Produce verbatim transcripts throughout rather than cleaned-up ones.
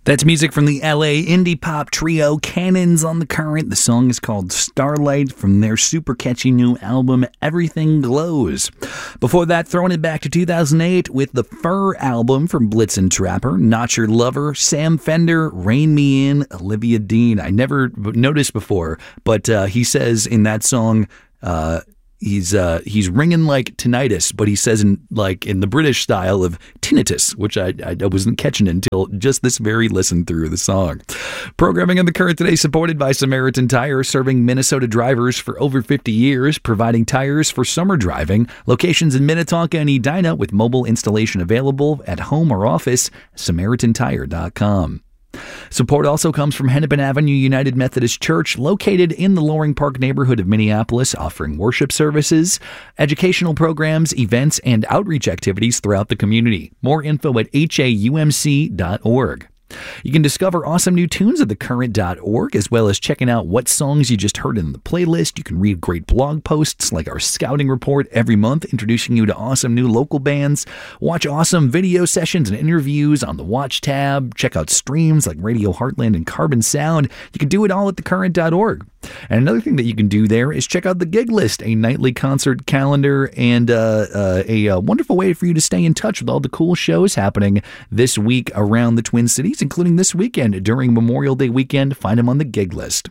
That's music from the L A indie pop trio Cannons on the Current. The song is called Starlight from their super catchy new album Everything Glows. Before that, throwing it back to two thousand eight with the Fur album from Blitzen Trapper, Not Your Lover, Sam Fender, Rain Me In, Olivia Dean. I never noticed before, but uh, he says in that song, uh, He's uh, he's ringing like tinnitus, but he says in like in the British style of tinnitus, which I, I wasn't catching until just this very listen through the song. Programming on the Current today supported by Samaritan Tire, serving Minnesota drivers for over fifty years, providing tires for summer driving. Locations in Minnetonka and Edina with mobile installation available at home or office. Samaritan Tire dot com. Support also comes from Hennepin Avenue United Methodist Church, located in the Loring Park neighborhood of Minneapolis, offering worship services, educational programs, events, and outreach activities throughout the community. More info at H A U M C dot org. You can discover awesome new tunes at the current dot org, as well as checking out what songs you just heard in the playlist. You can read great blog posts like our scouting report every month, introducing you to awesome new local bands. Watch awesome video sessions and interviews on the Watch tab. Check out streams like Radio Heartland and Carbon Sound. You can do it all at the current dot org. And another thing that you can do there is check out the Gig List, a nightly concert calendar and uh, uh, a, a wonderful way for you to stay in touch with all the cool shows happening this week around the Twin Cities, including this weekend during Memorial Day weekend. Find them on the Gig List.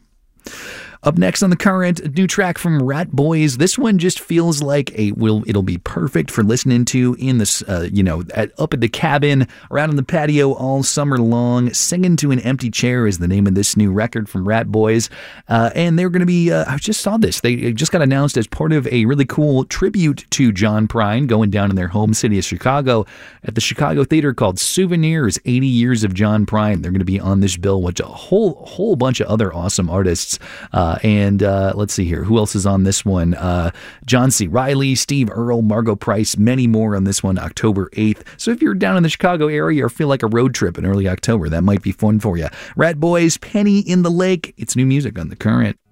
Up next on the Current, a new track from Rat Boys. This one just feels like a will. It'll be perfect for listening to in this, uh, you know, at, up at the cabin, or out on the patio all summer long. Singing to an Empty Chair is the name of this new record from Rat Boys, uh, and they're going to be. Uh, I just saw this. They just got announced as part of a really cool tribute to John Prine going down in their home city of Chicago at the Chicago Theater called Souvenirs: eighty years of John Prine. They're going to be on this bill, which a whole whole bunch of other awesome artists. Uh, and uh, let's see here. Who else is on this one? Uh, John C. Reilly, Steve Earle, Margot Price, many more on this one, October eighth. So if you're down in the Chicago area or feel like a road trip in early October, that might be fun for you. Rat Boys, Penny in the Lake. It's new music on the Current.